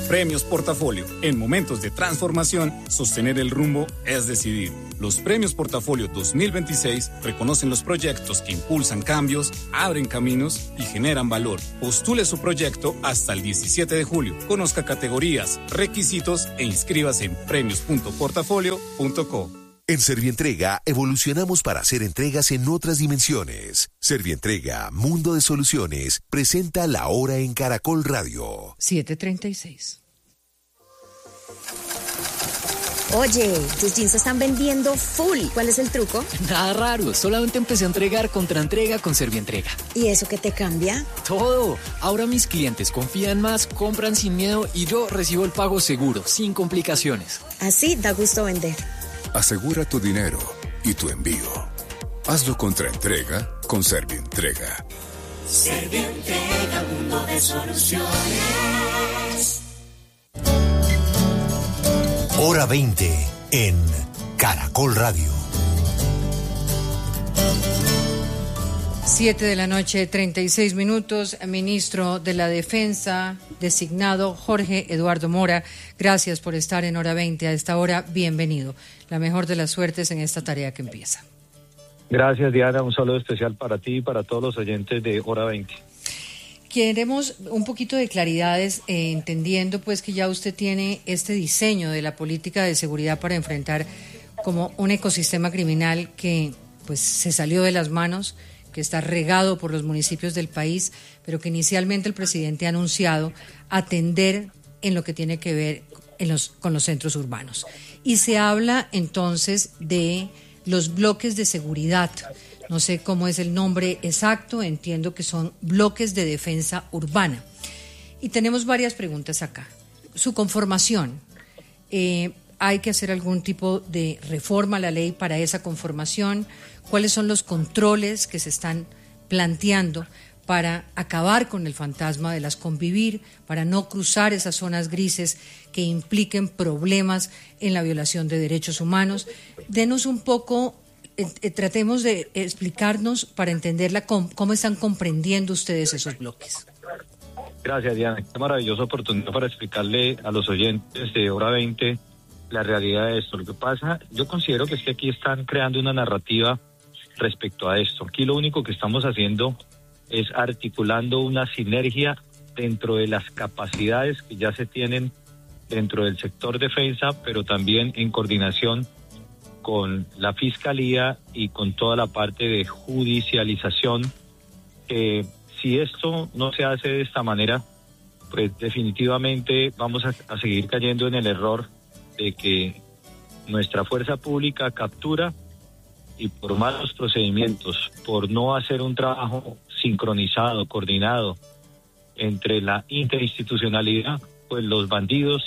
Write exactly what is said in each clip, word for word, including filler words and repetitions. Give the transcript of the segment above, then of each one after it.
Premios Portafolio. En momentos de transformación, sostener el rumbo es decidir. Los Premios Portafolio dos mil veintiséis reconocen los proyectos que impulsan cambios, abren caminos y generan valor. Postule su proyecto hasta el diecisiete de julio. Conozca categorías, requisitos e inscríbase en premios punto portafolio punto co. En Servientrega evolucionamos para hacer entregas en otras dimensiones. Servientrega, Mundo de Soluciones, presenta La Hora en Caracol Radio. siete treinta y seis. Oye, tus jeans se están vendiendo full. ¿Cuál es el truco? Nada raro, solamente empecé a entregar contra entrega con Servientrega. ¿Y eso qué te cambia? Todo. Ahora mis clientes confían más, compran sin miedo y yo recibo el pago seguro, sin complicaciones. Así da gusto vender. Asegura tu dinero y tu envío. Hazlo contra entrega con Servientrega. Servientrega, mundo de soluciones. Hora veinte en Caracol Radio. Siete de la noche, treinta y seis minutos. Ministro de la Defensa designado Jorge Eduardo Mora, gracias por estar en Hora veinte. A esta hora, bienvenido. La mejor de las suertes en esta tarea que empieza. Gracias, Diana. Un saludo especial para ti y para todos los oyentes de Hora veinte. Queremos un poquito de claridades, eh, entendiendo pues que ya usted tiene este diseño de la política de seguridad para enfrentar como un ecosistema criminal que pues se salió de las manos, que está regado por los municipios del país, pero que inicialmente el presidente ha anunciado atender en lo que tiene que ver en los, con los centros urbanos. Y se habla entonces de los bloques de seguridad. No sé cómo es el nombre exacto, entiendo que son bloques de defensa urbana. Y tenemos varias preguntas acá. Su conformación, eh, ¿hay que hacer algún tipo de reforma a la ley para esa conformación? ¿Cuáles son los controles que se están planteando para acabar con el fantasma de las convivir, para no cruzar esas zonas grises que impliquen problemas en la violación de derechos humanos? Denos un poco, eh, eh, tratemos de explicarnos para entenderla cómo, cómo están comprendiendo ustedes esos bloques. Gracias, Diana. Qué maravillosa oportunidad para explicarle a los oyentes de Hora veinte la realidad de esto. Lo que pasa, yo considero que es que aquí están creando una narrativa respecto a esto. Aquí lo único que estamos haciendo es articulando una sinergia dentro de las capacidades que ya se tienen dentro del sector defensa, pero también en coordinación con la Fiscalía y con toda la parte de judicialización. Eh, si esto no se hace de esta manera, pues definitivamente vamos a, a seguir cayendo en el error de que nuestra fuerza pública captura y por malos procedimientos, por no hacer un trabajo sincronizado, coordinado entre la interinstitucionalidad, pues los bandidos,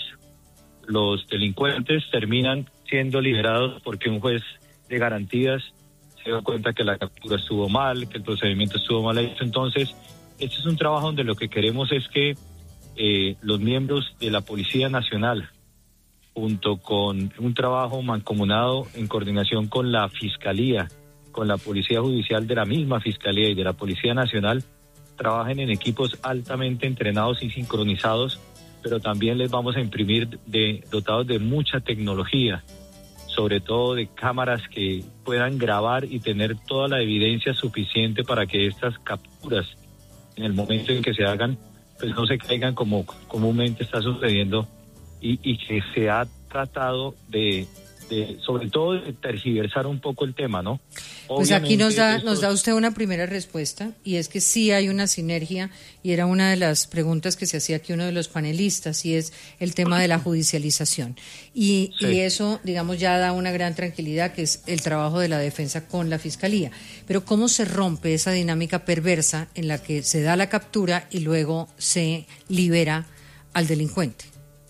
los delincuentes terminan siendo liberados porque un juez de garantías se da cuenta que la captura estuvo mal, que el procedimiento estuvo mal hecho. Entonces, este es un trabajo donde lo que queremos es que eh, los miembros de la Policía Nacional, junto con un trabajo mancomunado en coordinación con la Fiscalía, con la Policía Judicial de la misma Fiscalía y de la Policía Nacional, trabajen en equipos altamente entrenados y sincronizados, pero también les vamos a imprimir de dotados de mucha tecnología, sobre todo de cámaras que puedan grabar y tener toda la evidencia suficiente para que estas capturas, en el momento en que se hagan, pues no se caigan como comúnmente está sucediendo, y, y que se ha tratado de, de, sobre todo, de tergiversar un poco el tema, ¿no? Pues aquí nos da, nos da usted una primera respuesta, y es que sí hay una sinergia, y era una de las preguntas que se hacía aquí uno de los panelistas, y es el tema de la judicialización. Y, sí. y eso, digamos, ya da una gran tranquilidad, que es el trabajo de la defensa con la Fiscalía. Pero ¿cómo se rompe esa dinámica perversa en la que se da la captura y luego se libera al delincuente?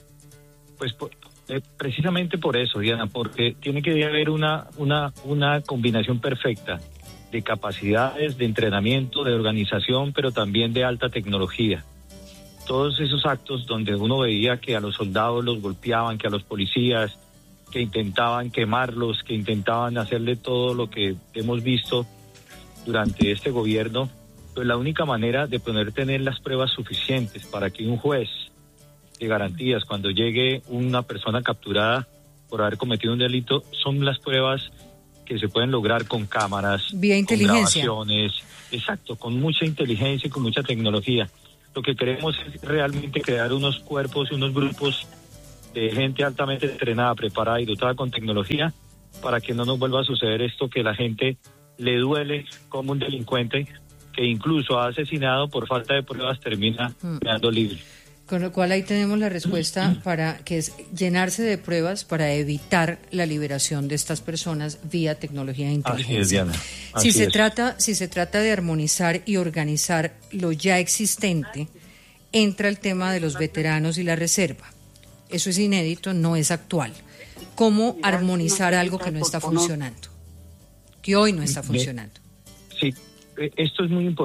Pues por, eh, precisamente por eso, Diana, porque tiene que haber una, una, una combinación perfecta de capacidades, de entrenamiento, de organización, pero también de alta tecnología. Todos esos actos donde uno veía que a los soldados los golpeaban, que a los policías, que intentaban quemarlos, que intentaban hacerle todo lo que hemos visto durante este gobierno, pues la única manera de poder tener las pruebas suficientes para que un juez de garantías cuando llegue una persona capturada por haber cometido un delito son las pruebas que se pueden lograr con cámaras, vía inteligencia. Con grabaciones, exacto, con mucha inteligencia y con mucha tecnología. Lo que queremos es realmente crear unos cuerpos y unos grupos de gente altamente entrenada, preparada y dotada con tecnología para que no nos vuelva a suceder esto, que la gente le duele como un delincuente que incluso ha asesinado por falta de pruebas termina mm. quedando libre. Con lo cual ahí tenemos la respuesta para que es llenarse de pruebas para evitar la liberación de estas personas vía tecnología e inteligencia. Así es, Diana. Así si se es. trata, si se trata de armonizar y organizar lo ya existente, entra el tema de los veteranos y la reserva. Eso es inédito, no es actual. ¿Cómo armonizar algo que no está funcionando? Que hoy no está funcionando. Sí, esto es muy importante.